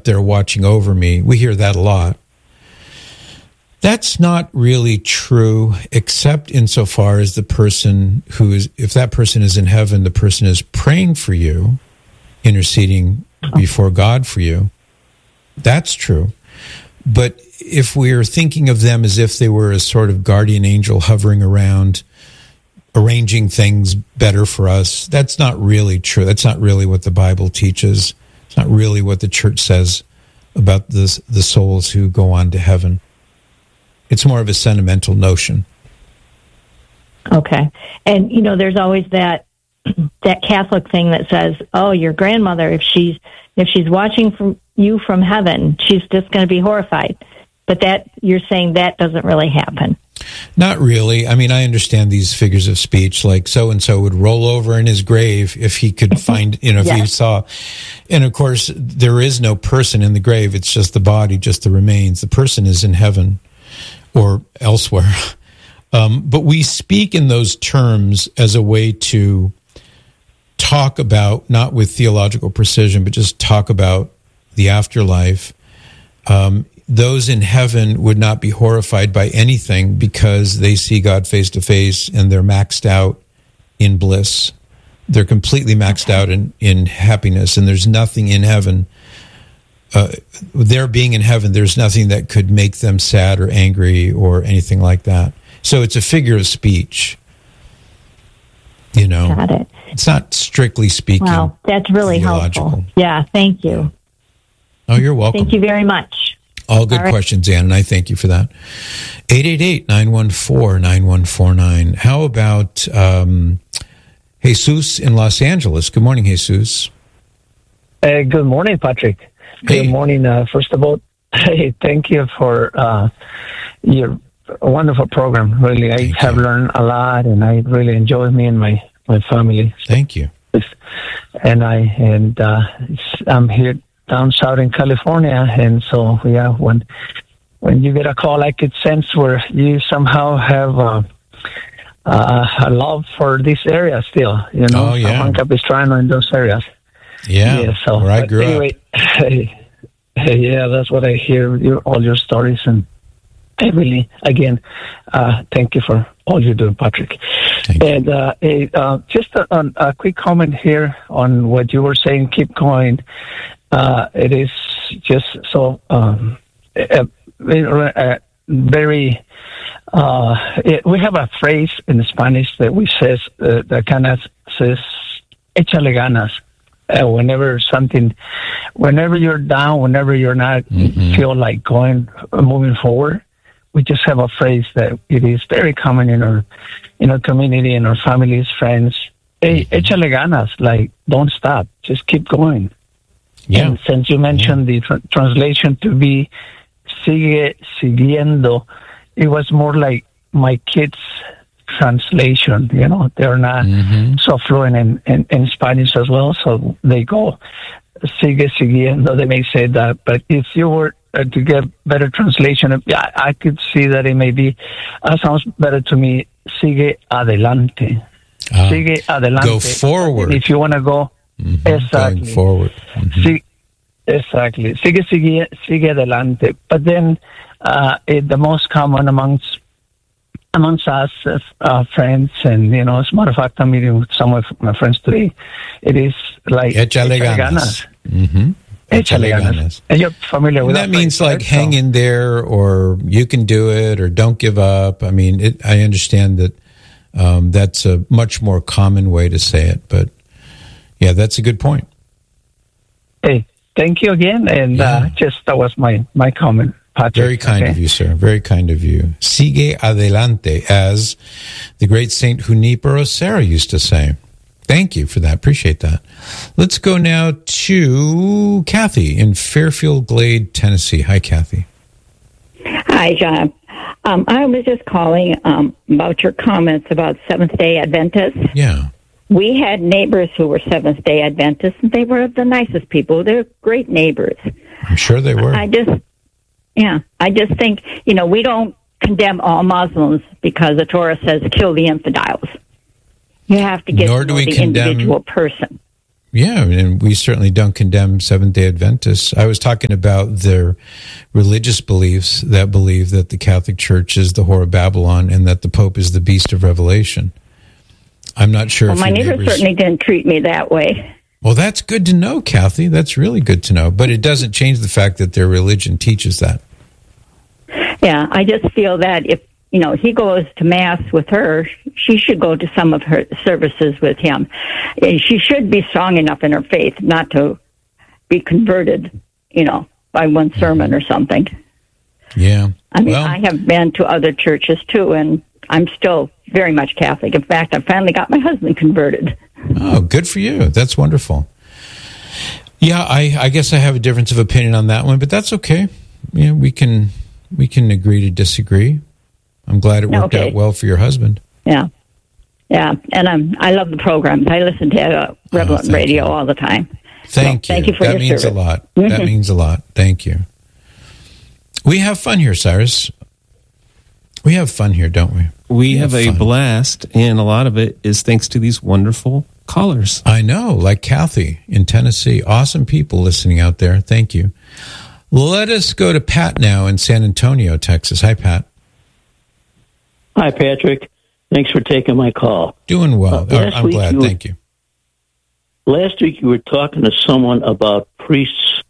there watching over me. We hear that a lot. That's not really true, except insofar as the person if that person is in heaven, the person is praying for you, interceding before God for you. That's true. But if we're thinking of them as if they were a sort of guardian angel hovering around, arranging things better for us, that's not really true. That's not really what the Bible teaches. It's not really what the church says about the souls who go on to heaven. It's more of a sentimental notion. Okay. And, there's always that Catholic thing that says, oh, your grandmother, if she's watching from you from heaven, she's just going to be horrified. But you're saying that doesn't really happen. Not really. I mean, I understand these figures of speech, like so-and-so would roll over in his grave if he could find, if he saw. And, of course, there is no person in the grave. It's just the body, just the remains. The person is in heaven or elsewhere. But we speak in those terms as a way to talk about, not with theological precision, but just talk about the afterlife. Those in heaven would not be horrified by anything because they see God face to face and they're maxed out in bliss. They're completely maxed out in happiness, and there's nothing in heaven. Their being in heaven, there's nothing that could make them sad or angry or anything like that. So it's a figure of speech. Got it. It's not strictly speaking. Wow, that's really helpful. Yeah, thank you. Oh, you're welcome. Thank you very much. All good questions, Ann, and I thank you for that. 888-914-9149. How about Jesus in Los Angeles? Good morning, Jesus. Good morning, Patrick. Hey. Good morning. First of all, thank you for your wonderful program. Really, I have learned a lot, and I really enjoy me and my family. Thank you. And I'm here down south in California, and so when you get a call, I could sense where you somehow have a love for this area still. Oh, yeah. Juan Capistrano in those areas. Yeah, so where I grew up. Yeah, that's what I hear. All your stories, and I really, again, thank you for all you do, Patrick. And just a quick comment here on what you were saying. Keep going. It is just so very. We have a phrase in Spanish that that kind of says "échale ganas." Whenever you're down, whenever you're not feel like moving forward, we just have a phrase that it is very common in our community, in our families, friends. Hey, échale ganas, like don't stop, just keep going. Yeah. And since you mentioned the translation to be sigue siguiendo, it was more like my kids' translation. They're not so fluent in Spanish as well, so they go sigue siguiendo. They may say that, but if you were to get better translation, I could see that it may be sounds better to me. Sigue adelante. Sigue adelante. Go forward. If you want to go. Exactly. Going forward. Exactly. Sigue adelante. But then the most common amongst us friends, and as a matter of fact, I'm meeting with some of my friends today. It is like échale ganas. Échale ganas. And you're familiar with that. That means like hang in there, or you can do it, or don't give up. I mean, I understand that that's a much more common way to say it, but yeah, that's a good point. Hey, thank you again, and that was my comment, Patrick. Very kind of you, sir. Very kind of you. Sigue adelante, as the great Saint Junipero Serra used to say. Thank you for that. Appreciate that. Let's go now to Kathy in Fairfield Glade, Tennessee. Hi, Kathy. Hi, John. I was just calling about your comments about Seventh-day Adventists. Yeah. We had neighbors who were Seventh-day Adventists, and they were the nicest people. They're great neighbors. I'm sure they were. I just think, we don't condemn all Muslims because the Torah says kill the infidels. You have to get to know the individual person. Yeah, and we certainly don't condemn Seventh-day Adventists. I was talking about their religious beliefs that believe that the Catholic Church is the whore of Babylon and that the Pope is the beast of Revelation. I'm not sure if my neighbors certainly didn't treat me that way. Well, that's good to know, Kathy. That's really good to know. But it doesn't change the fact that their religion teaches that. Yeah, I just feel that if he goes to Mass with her, she should go to some of her services with him. She should be strong enough in her faith not to be converted, by one sermon or something. Yeah. I mean, I have been to other churches too, and I'm still very much Catholic. In fact, I finally got my husband converted. Oh, good for you. That's wonderful. Yeah, I guess I have a difference of opinion on that one, but that's okay. Yeah, we can agree to disagree. I'm glad it worked out well for your husband. Yeah. Yeah. And I love the programs. I listen to Relevant Radio all the time. Thank you. Thank you for your service. That means a lot. Mm-hmm. That means a lot. Thank you. We have fun here, Cyrus. We have fun here, don't we? We have a blast, and a lot of it is thanks to these wonderful callers. I know, like Kathy in Tennessee. Awesome people listening out there. Thank you. Let us go to Pat now in San Antonio, Texas. Hi, Pat. Hi, Patrick. Thanks for taking my call. Doing well. I'm glad. Thank you. Last week you were talking to someone about priests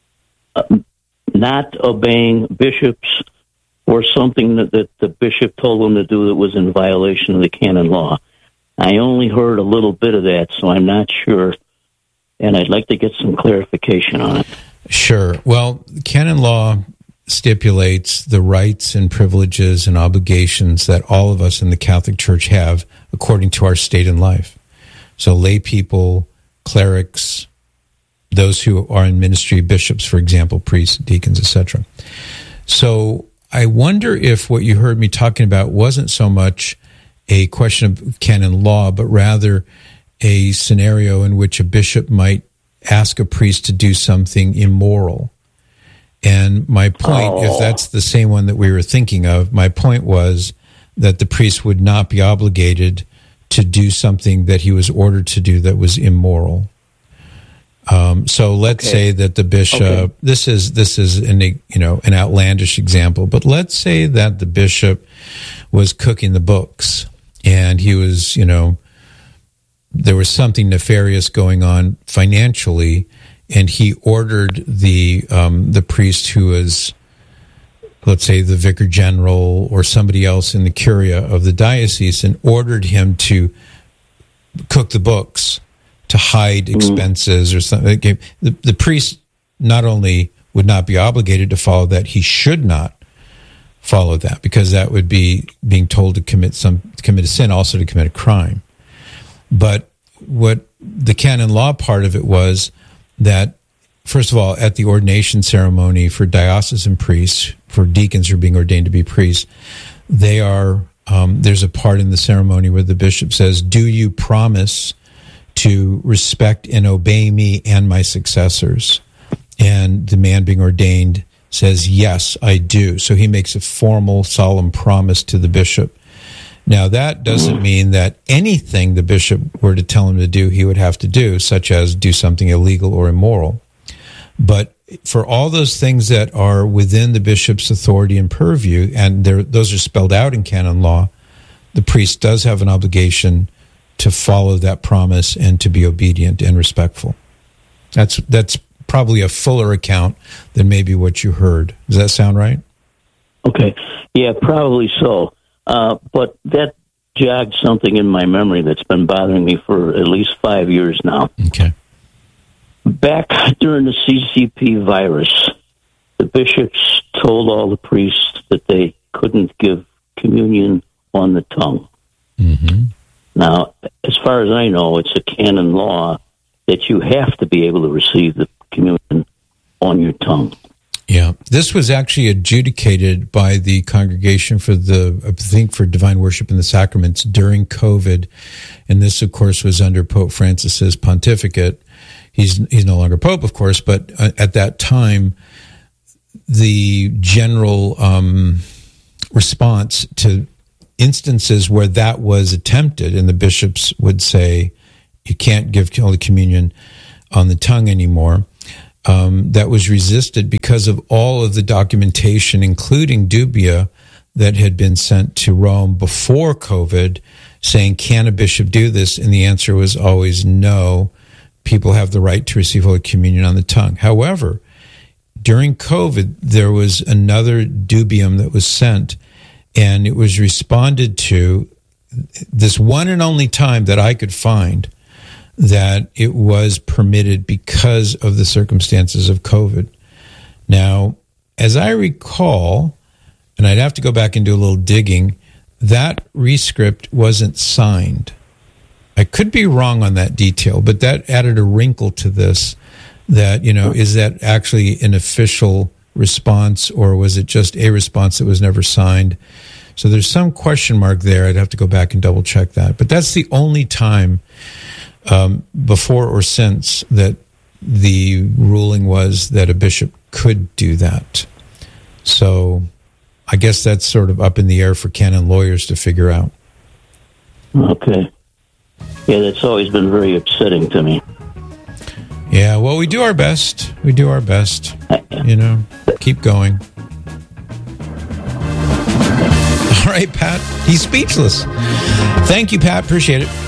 not obeying bishops or something that the bishop told them to do that was in violation of the canon law. I only heard a little bit of that, so I'm not sure, and I'd like to get some clarification on it. Sure. Well, canon law stipulates the rights and privileges and obligations that all of us in the Catholic Church have according to our state in life. So lay people, clerics, those who are in ministry, bishops, for example, priests, deacons, etc. So I wonder if what you heard me talking about wasn't so much a question of canon law, but rather a scenario in which a bishop might ask a priest to do something immoral. And my point, if that's the same one that we were thinking of, my point was that the priest would not be obligated to do something that he was ordered to do that was immoral. So let's say that the bishop, this is an outlandish example, but let's say that the bishop was cooking the books and he was, there was something nefarious going on financially, and he ordered the priest who was, let's say, the vicar general or somebody else in the curia of the diocese, and ordered him to cook the books to hide expenses or something. The priest not only would not be obligated to follow that, he should not follow that, because that would be being told to commit a sin, also to commit a crime. But what the canon law part of it was that, first of all, at the ordination ceremony for diocesan priests, for deacons who are being ordained to be priests, they are there's a part in the ceremony where the bishop says, "Do you promise to respect and obey me and my successors?" And the man being ordained says, "Yes, I do." So he makes a formal, solemn promise to the bishop. Now, that doesn't mean that anything the bishop were to tell him to do, he would have to do, such as do something illegal or immoral. But for all those things that are within the bishop's authority and purview, and those are spelled out in canon law, the priest does have an obligation to follow that promise and to be obedient and respectful. That's probably a fuller account than maybe what you heard. Does that sound right? Okay. Yeah, probably so. But that jogged something in my memory that's been bothering me for at least 5 years now. Okay. Back during the CCP virus, the bishops told all the priests that they couldn't give communion on the tongue. Mm-hmm. Now, as far as I know, it's a canon law that you have to be able to receive the communion on your tongue. Yeah, this was actually adjudicated by the Congregation for Divine Worship and the Sacraments during COVID, and this, of course, was under Pope Francis's pontificate. He's no longer Pope, of course, but at that time, the general response to instances where that was attempted, and the bishops would say, you can't give Holy Communion on the tongue anymore. That was resisted because of all of the documentation, including dubia, that had been sent to Rome before COVID, saying, can a bishop do this? And the answer was always no. People have the right to receive Holy Communion on the tongue. However, during COVID, there was another dubium that was sent, and it was responded to this one and only time that I could find that it was permitted because of the circumstances of COVID. Now, as I recall, and I'd have to go back and do a little digging, that rescript wasn't signed. I could be wrong on that detail, but that added a wrinkle to this, that, is that actually an official response, or was it just a response that was never signed? So there's some question mark there. I'd have to go back and double check that. But that's the only time before or since that the ruling was that a bishop could do that. So I guess that's sort of up in the air for canon lawyers to figure out. Okay. Yeah, that's always been very upsetting to me. Yeah, well, we do our best. We do our best. Keep going. All right, Pat. He's speechless. Thank you, Pat. Appreciate it.